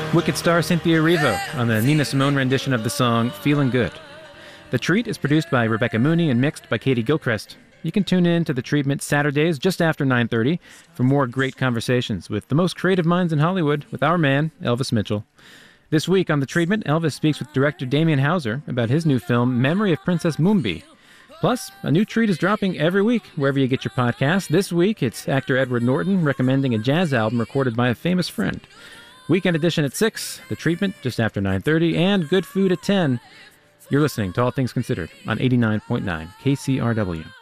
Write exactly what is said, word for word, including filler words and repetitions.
Wicked star Cynthia Erivo on the Nina Simone rendition of the song Feeling Good. The Treat is produced by Rebecca Mooney and mixed by Katie Gilchrist. You can tune in to The Treatment Saturdays just after nine thirty for more great conversations with the most creative minds in Hollywood with our man, Elvis Mitchell. This week on The Treatment, Elvis speaks with director Damien Hauser about his new film, Memory of Princess Moonbi. Plus, a new treat is dropping every week wherever you get your podcasts. This week, it's actor Edward Norton recommending a jazz album recorded by a famous friend. Weekend edition at six, The Treatment just after nine thirty, and Good Food at ten. You're listening to All Things Considered on eighty-nine point nine K C R W.